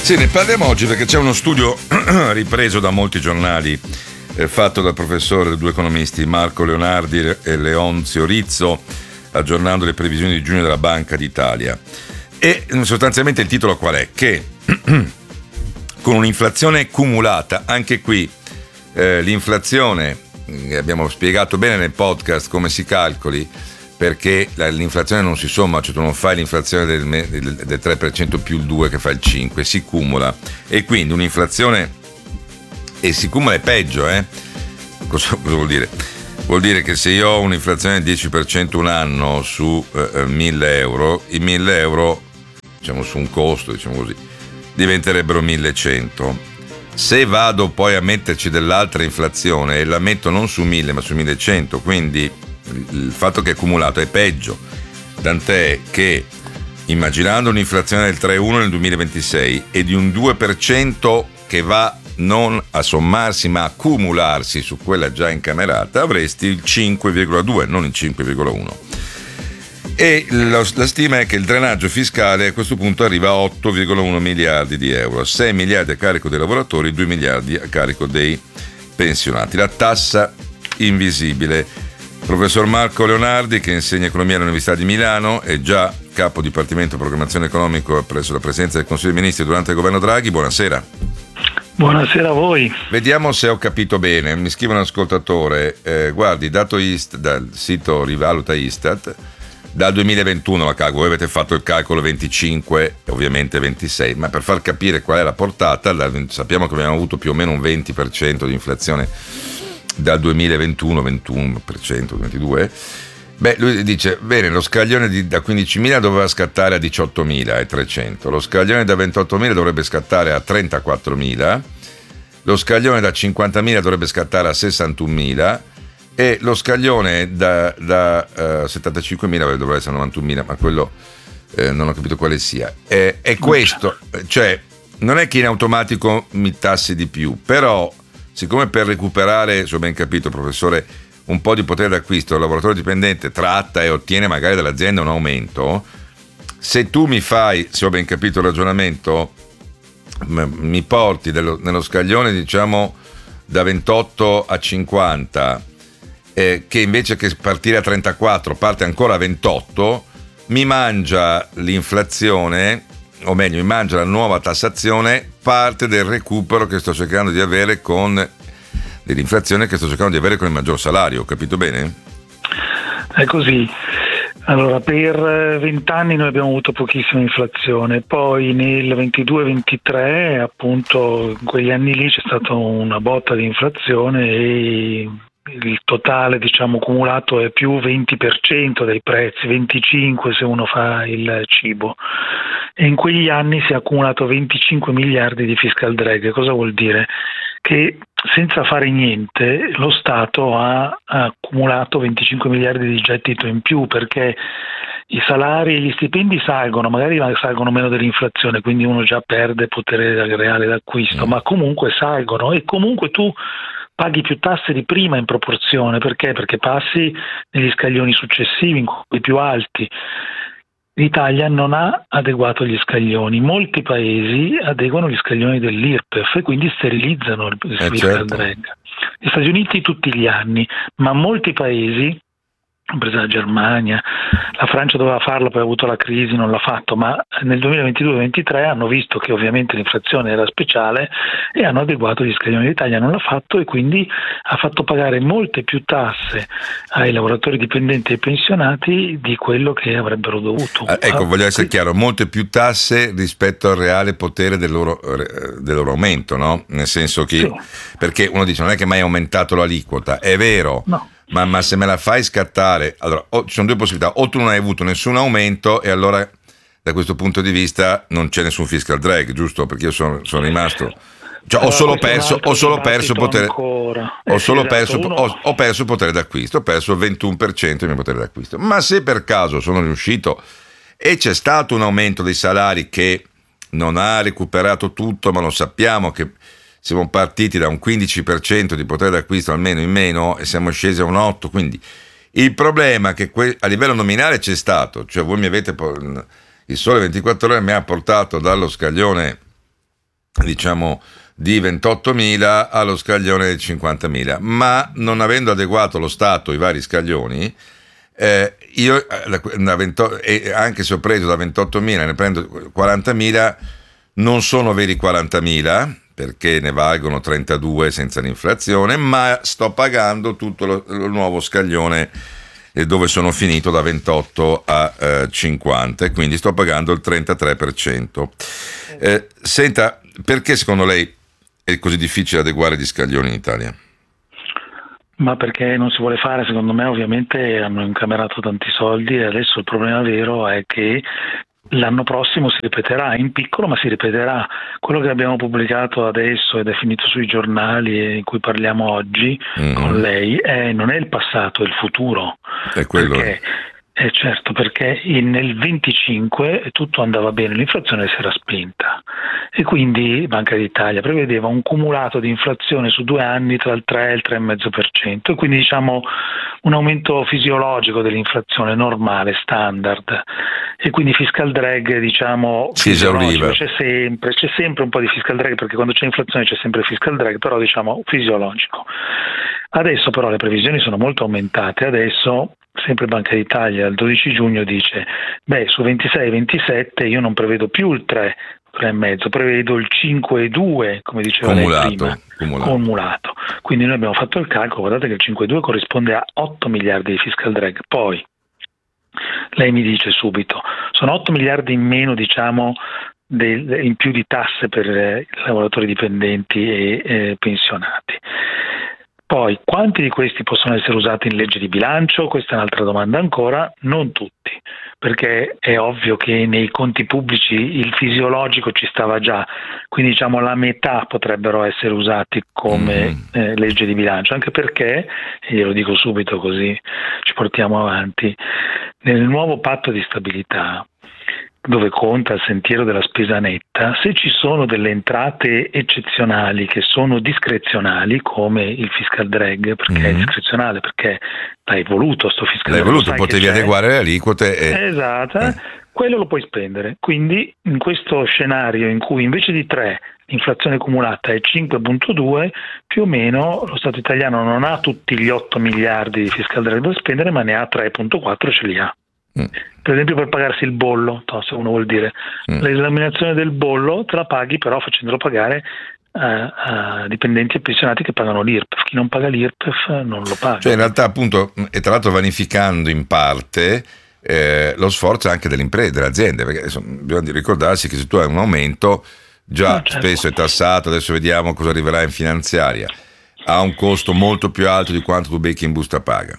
Sì, ne parliamo oggi perché c'è uno studio ripreso da molti giornali fatto dal professore, due economisti, Marco Leonardi e Leonzio Rizzo, aggiornando le previsioni di giugno della Banca d'Italia. E sostanzialmente il titolo qual è? Che con un'inflazione cumulata, anche qui l'inflazione, abbiamo spiegato bene nel podcast come si calcoli, perché l'inflazione non si somma, cioè tu non fai l'inflazione del 3% più il 2 che fa il 5, si cumula, e quindi un'inflazione e si cumula è peggio, cosa vuol dire? Vuol dire che se io ho un'inflazione del 10% un anno su 1.000 euro, i 1.000 euro, diciamo su un costo, diciamo così, diventerebbero 1.100. Se vado poi a metterci dell'altra inflazione e la metto non su 1.000 ma su 1.100, quindi il fatto che è cumulato è peggio, tant'è che immaginando un'inflazione del 3,1 nel 2026 e di un 2% che va non a sommarsi ma a cumularsi su quella già incamerata, avresti il 5,2, non il 5,1. E la stima è che il drenaggio fiscale a questo punto arriva a 8,1 miliardi di euro, 6 miliardi a carico dei lavoratori, 2 miliardi a carico dei pensionati. La tassa invisibile. Professor Marco Leonardi, che insegna economia all'Università di Milano, è già capo dipartimento programmazione economico presso la Presidenza del Consiglio dei Ministri durante il governo Draghi. Buonasera. Buonasera a voi. Vediamo se ho capito bene. Mi scrive un ascoltatore, guardi, dato dal sito Rivaluta Istat, dal 2021 la calcolo, voi avete fatto il calcolo 25 e ovviamente 26, ma per far capire qual è la portata, sappiamo che abbiamo avuto più o meno un 20% di inflazione dal 2021, 21%, 22%. Beh, lui dice, bene, lo scaglione da 15.000 doveva scattare a 18.300, lo scaglione da 28.000 dovrebbe scattare a 34.000, lo scaglione da 50.000 dovrebbe scattare a 61.000 e lo scaglione da 75.000 dovrebbe essere 91.000, ma quello non ho capito quale sia. È questo, cioè non è che in automatico mi tassi di più, però siccome per recuperare, se ho ben capito, professore, un po' di potere d'acquisto, il lavoratore dipendente tratta e ottiene magari dall'azienda un aumento, se tu mi fai, se ho ben capito il ragionamento, mi porti nello scaglione, diciamo, da 28 a 50, che invece che partire a 34 parte ancora a 28, mi mangia l'inflazione, o meglio, mi mangia la nuova tassazione parte del recupero che sto cercando di avere dell'inflazione che sto cercando di avere con il maggior salario, ho capito bene? È così. Allora, per 20 anni noi abbiamo avuto pochissima inflazione, poi nel 22-23, appunto, in quegli anni lì c'è stata una botta di inflazione e il totale, diciamo, cumulato è più 20% dei prezzi, 25% se uno fa il cibo. E in quegli anni si è accumulato 25 miliardi di fiscal drag. Cosa vuol dire? Che senza fare niente lo Stato ha accumulato 25 miliardi di gettito in più, perché i salari e gli stipendi salgono, magari salgono meno dell'inflazione, quindi uno già perde potere reale d'acquisto, ma comunque salgono e comunque tu paghi più tasse di prima in proporzione. Perché? Perché passi negli scaglioni successivi, in quelli più alti. L'Italia non ha adeguato gli scaglioni, molti paesi adeguano gli scaglioni dell'IRPEF e quindi sterilizzano il fiscal drag. Gli Stati Uniti tutti gli anni, ma molti paesi, compresa la Germania, la Francia doveva farlo, poi ha avuto la crisi, non l'ha fatto, ma nel 2022-23 hanno visto che ovviamente l'inflazione era speciale e hanno adeguato gli scaglioni. L'Italia non l'ha fatto e quindi ha fatto pagare molte più tasse ai lavoratori dipendenti e pensionati di quello che avrebbero dovuto. Ecco, voglio essere chiaro, molte più tasse rispetto al reale potere del loro aumento, no? Nel senso che, sì, perché uno dice non è che mai è aumentato l'aliquota, è vero, no. Ma se me la fai scattare, allora ci sono due possibilità: o tu non hai avuto nessun aumento e allora da questo punto di vista non c'è nessun fiscal drag, giusto? Perché io sono rimasto, cioè ho solo perso potere, ho perso potere d'acquisto, ho perso il 21% del mio potere d'acquisto. Ma se per caso sono riuscito e c'è stato un aumento dei salari che non ha recuperato tutto, ma lo sappiamo che siamo partiti da un 15% di potere d'acquisto almeno in meno e siamo scesi a un 8%, quindi il problema è che a livello nominale c'è stato, cioè voi mi avete, il Sole 24 Ore mi ha portato dallo scaglione diciamo di 28.000 allo scaglione di 50.000, ma non avendo adeguato lo Stato i vari scaglioni, io anche se ho preso da 28.000 ne prendo 40.000, non sono veri 40.000 perché ne valgono 32 senza l'inflazione, ma sto pagando tutto lo nuovo scaglione dove sono finito da 28 a 50, e quindi sto pagando il 33%. Senta, perché secondo lei è così difficile adeguare gli scaglioni in Italia? Ma perché non si vuole fare, secondo me. Ovviamente hanno incamerato tanti soldi e adesso il problema vero è che l'anno prossimo si ripeterà, in piccolo ma si ripeterà. Quello che abbiamo pubblicato adesso ed è finito sui giornali e in cui parliamo oggi con lei non è il passato, è il futuro. È quello. Certo, perché nel 25 tutto andava bene, l'inflazione si era spenta e quindi Banca d'Italia prevedeva un cumulato di inflazione su 2 anni tra il 3 e il 3,5%, e quindi diciamo un aumento fisiologico dell'inflazione normale, standard, e quindi fiscal drag diciamo si esauriva. C'è sempre un po' di fiscal drag, perché quando c'è inflazione c'è sempre fiscal drag, però diciamo fisiologico. Adesso però le previsioni sono molto aumentate, adesso sempre Banca d'Italia il 12 giugno dice su 26-27 io non prevedo più il 3,5, prevedo il 5,2, come diceva lei prima, cumulato. Quindi noi abbiamo fatto il calcolo, guardate che il 5,2 corrisponde a 8 miliardi di fiscal drag. Poi lei mi dice subito, sono 8 miliardi in meno, diciamo, in più di tasse per i lavoratori dipendenti e pensionati. Poi, quanti di questi possono essere usati in legge di bilancio? Questa è un'altra domanda ancora. Non tutti, perché è ovvio che nei conti pubblici il fisiologico ci stava già, quindi diciamo la metà potrebbero essere usati come legge di bilancio, anche perché, e glielo dico subito così ci portiamo avanti, nel nuovo patto di stabilità, dove conta il sentiero della spesa netta, se ci sono delle entrate eccezionali che sono discrezionali, come il fiscal drag, perché è discrezionale, perché l'hai voluto sto fiscal drag. L'hai voluto, potevi adeguare le aliquote. Esatto, quello lo puoi spendere. Quindi in questo scenario in cui invece di 3 l'inflazione cumulata è 5,2, più o meno lo Stato italiano non ha tutti gli 8 miliardi di fiscal drag da spendere, ma ne ha 3,4, ce li ha. Per esempio per pagarsi il bollo, se uno vuol dire l'esaminazione del bollo te la paghi però facendolo pagare a dipendenti e pensionati che pagano l'IRPEF. Chi non paga l'IRPEF non lo paga. Cioè in realtà appunto, e tra l'altro vanificando in parte lo sforzo anche delle imprese, delle aziende, perché bisogna ricordarsi che se tu hai un aumento già spesso è tassato, adesso vediamo cosa arriverà in finanziaria, ha un costo molto più alto di quanto tu becchi in busta paga.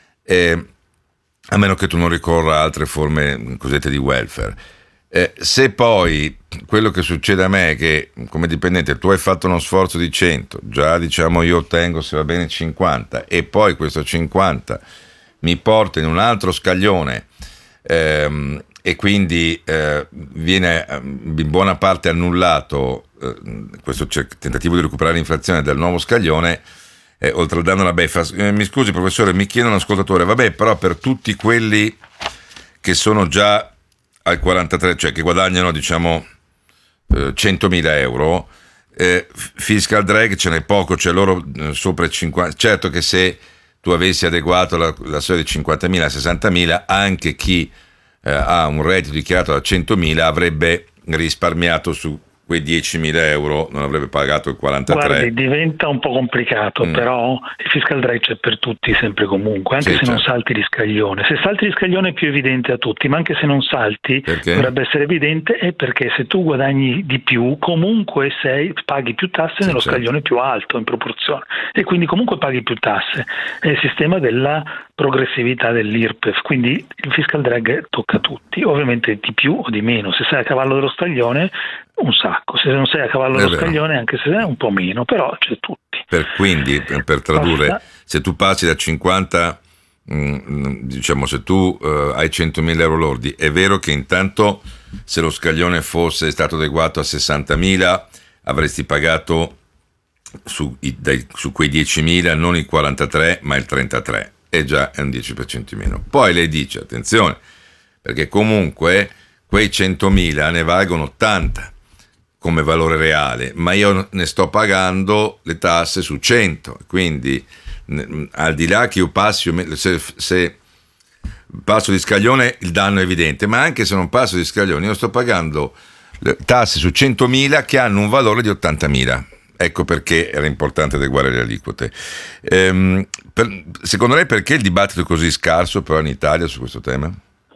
A meno che tu non ricorra a altre forme cosiddette di welfare. Se poi quello che succede a me è che come dipendente tu hai fatto uno sforzo di 100, già diciamo io ottengo se va bene 50, e poi questo 50 mi porta in un altro scaglione e quindi viene in buona parte annullato questo tentativo di recuperare l'inflazione dal nuovo scaglione, oltre al danno alla beffa. Mi scusi professore, mi chiede un ascoltatore, vabbè, però per tutti quelli che sono già al 43, cioè che guadagnano diciamo 100.000 euro, fiscal drag ce n'è poco, cioè loro sopra i 50, certo che se tu avessi adeguato la soglia di 50.000 a 60.000, anche chi ha un reddito dichiarato da 100.000 avrebbe risparmiato su quei 10.000 euro, non avrebbe pagato il 43. Guardi, diventa un po' complicato, però il fiscal drag c'è per tutti sempre comunque, anche se non salti di scaglione. Se salti di scaglione è più evidente a tutti, ma anche se non salti dovrebbe essere evidente, è perché se tu guadagni di più comunque paghi più tasse nello scaglione più alto in proporzione, e quindi comunque paghi più tasse. È il sistema della progressività dell'IRPEF, quindi il fiscal drag tocca a tutti, ovviamente di più o di meno. Se sei a cavallo dello scaglione un sacco, se non sei a cavallo dello scaglione anche se è un po' meno, però c'è tutti. Quindi per tradurre, se tu passi da 50, diciamo se tu hai 100.000 euro lordi, è vero che intanto se lo scaglione fosse stato adeguato a 60.000 avresti pagato su quei 10.000 non il 43 ma il 33, e già è un 10% in meno. Poi lei dice attenzione, perché comunque quei 100.000 ne valgono 80, come valore reale, ma io ne sto pagando le tasse su 100, quindi al di là che io passi, se passo di scaglione il danno è evidente, ma anche se non passo di scaglione io sto pagando le tasse su 100.000 che hanno un valore di 80.000. Ecco perché era importante adeguare le aliquote. Secondo lei perché il dibattito è così scarso però in Italia su questo tema?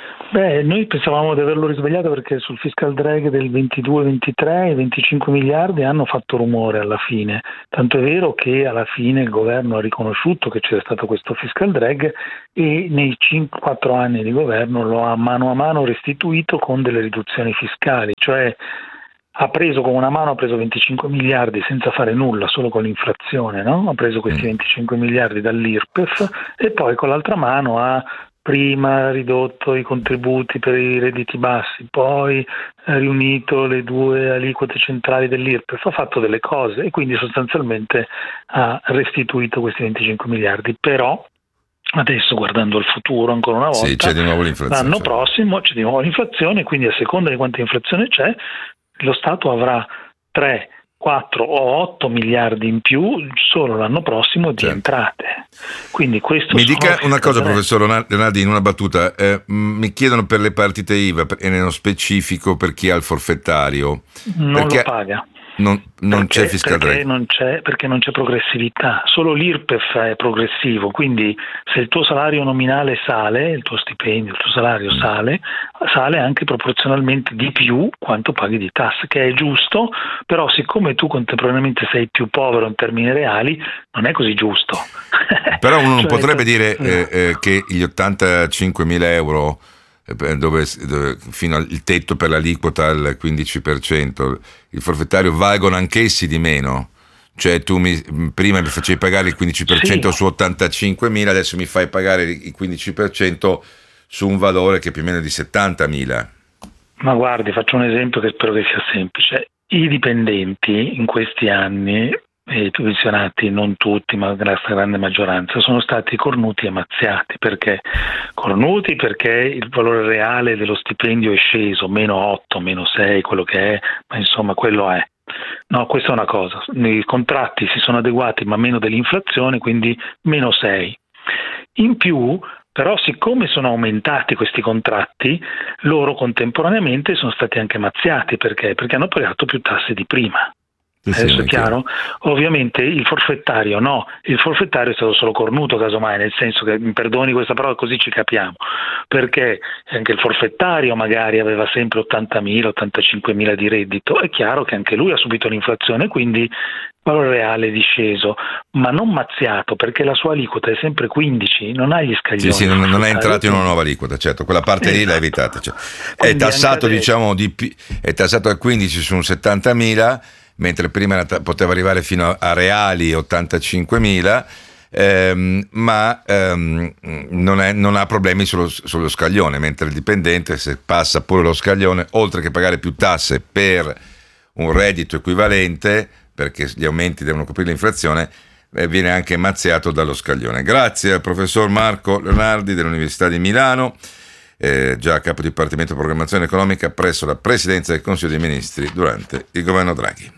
Noi pensavamo di averlo risvegliato perché sul fiscal drag del 22-23 i 25 miliardi hanno fatto rumore alla fine, tanto è vero che alla fine il governo ha riconosciuto che c'era stato questo fiscal drag e nei 4 anni di governo lo ha mano a mano restituito con delle riduzioni fiscali, cioè ha preso con una mano, ha preso 25 miliardi senza fare nulla, solo con l'inflazione, no? Ha preso questi 25 miliardi dall'IRPEF e poi con l'altra mano ha prima ridotto i contributi per i redditi bassi, poi riunito le 2 aliquote centrali dell'IRPEF, ha fatto delle cose e quindi sostanzialmente ha restituito questi 25 miliardi. Però adesso, guardando al futuro ancora una volta, sì, c'è di nuovo l'inflazione, l'anno prossimo c'è di nuovo l'inflazione, quindi a seconda di quanta inflazione c'è, lo Stato avrà 3, 4 o 8 miliardi in più solo l'anno prossimo di entrate. Quindi questo mi dica una cosa, professor Leonardi, in una battuta, mi chiedono per le partite IVA e nello specifico per chi ha il forfettario. Non lo paga. Non c'è fiscal drag. Perché non c'è progressività, solo l'IRPEF è progressivo, quindi se il tuo salario nominale sale, il tuo stipendio, il tuo salario sale anche proporzionalmente di più quanto paghi di tasse, che è giusto, però siccome tu contemporaneamente sei più povero in termini reali, non è così giusto. Però uno non potrebbe dire che gli 85.000 euro dove fino al tetto per l'aliquota al 15%, il forfettario valgono anch'essi di meno. Cioè tu prima mi facevi pagare il 15% su 85.000, adesso mi fai pagare il 15% su un valore che è più o meno di 70.000. Ma guardi, faccio un esempio che spero che sia semplice. I dipendenti in questi anni, i pensionati, non tutti, ma la grande maggioranza, sono stati cornuti e mazziati. Perché? Cornuti perché il valore reale dello stipendio è sceso, meno 8, meno 6, quello che è, ma insomma quello è. No, questa è una cosa. I contratti si sono adeguati ma meno dell'inflazione, quindi meno 6. In più, però, siccome sono aumentati questi contratti, loro contemporaneamente sono stati anche mazziati. Perché? Perché hanno pagato più tasse di prima. Adesso è chiaro? Ovviamente il forfettario no, il forfettario è stato solo cornuto casomai, nel senso che, mi perdoni questa parola, così ci capiamo, perché anche il forfettario magari aveva sempre 80.000, 85.000 di reddito, è chiaro che anche lui ha subito l'inflazione, quindi il valore reale è disceso, ma non mazziato, perché la sua aliquota è sempre 15, non ha gli scaglioni. Sì, non è entrato in una nuova aliquota, certo, quella parte lì l'ha evitata. Cioè, è tassato, diciamo, è tassato al 15 su un 70.000, mentre prima poteva arrivare fino a reali 85.000, ma non ha problemi sullo scaglione, mentre il dipendente, se passa pure lo scaglione, oltre che pagare più tasse per un reddito equivalente, perché gli aumenti devono coprire l'inflazione, viene anche mazziato dallo scaglione. Grazie al professor Marco Leonardi dell'Università di Milano, già capo dipartimento programmazione economica presso la Presidenza del Consiglio dei Ministri durante il governo Draghi.